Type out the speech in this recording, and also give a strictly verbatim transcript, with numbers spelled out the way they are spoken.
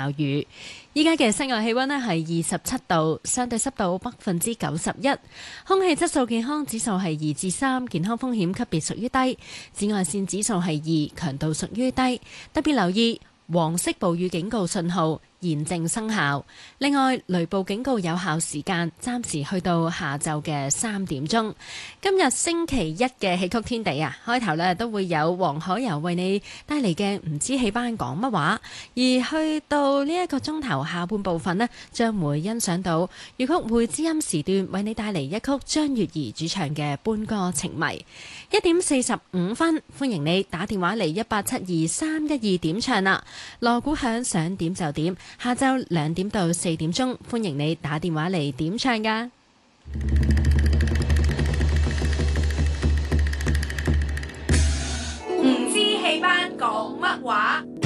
驟雨。依家嘅室外氣溫呢係二十七度，相對濕度百分之九十一，空氣質素健康指數係二至三，健康風險級別屬於低，紫外線指數係二，強度屬於低，特別留意黃色暴雨警告信號現正生效。另外，雷暴警告有效時間暫時去到下晝嘅三點鐘。今日星期一嘅戲曲天地啊，開頭呢都會有黃海柔為你帶嚟嘅唔知戲班講乜話，而去到呢一個鐘頭下半部分呢，將會欣賞到粵曲會知音時段為你帶嚟一曲張月兒主唱嘅《搬歌情迷》。一點四十五分，歡迎你打電話嚟一八七二三一二點唱啦。鑼鼓響，想點就點。下晝兩點到四點鐘，歡迎你打電話嚟點唱㗎。 唔知戲班講乜話？